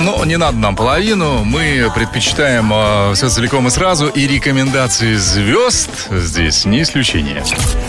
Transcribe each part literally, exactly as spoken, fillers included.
Но не надо нам половину. Мы предпочитаем э, все целиком и сразу. И рекомендации звезд здесь не исключение.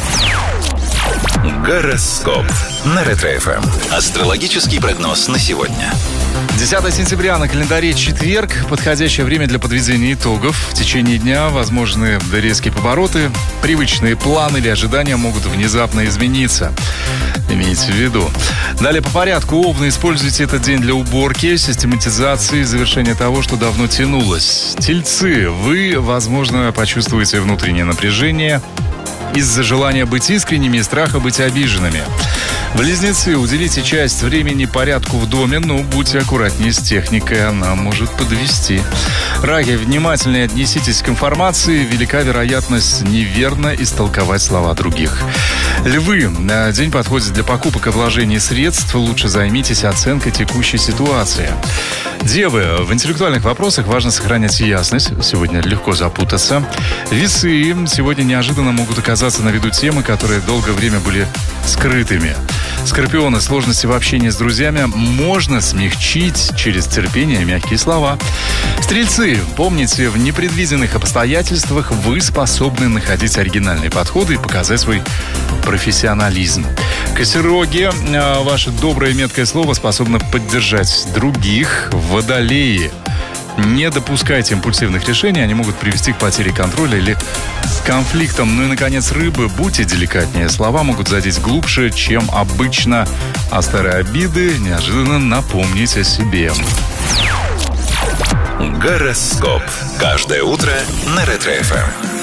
Гороскоп на Ретро-эф эм. Астрологический прогноз на сегодня. десятое сентября на календаре четверг. Подходящее время для подведения итогов. В течение дня возможны резкие повороты. Привычные планы или ожидания могут внезапно измениться. Имейте в виду. Далее по порядку. Овны, используйте этот день для уборки, систематизации, завершения того, что давно тянулось. Тельцы, вы, возможно, почувствуете внутреннее напряжение из-за желания быть искренними и страха быть обиженными. Близнецы, уделите часть времени порядку в доме, но будьте аккуратнее с техникой, она может подвести. Раки, внимательнее отнеситесь к информации, велика вероятность неверно истолковать слова других. Львы, день подходит для покупок и вложений средств, лучше займитесь оценкой текущей ситуации. Девы, в интеллектуальных вопросах важно сохранять ясность, сегодня легко запутаться. Весы, сегодня неожиданно могут оказаться на виду темы, которые долгое время были скрытыми. Скорпионы, сложности в общении с друзьями можно смягчить через терпение и мягкие слова. Стрельцы, помните, в непредвиденных обстоятельствах вы способны находить оригинальные подходы и показать свой профессионализм. Козероги, ваше доброе и меткое слово способно поддержать других. Водолеи, не допускайте импульсивных решений, они могут привести к потере контроля или конфликтам. Ну и, наконец, рыбы, будьте деликатнее. Слова могут задеть глубже, чем обычно, а старые обиды неожиданно напомнить о себе. Гороскоп. Каждое утро на Ретро-эф эм.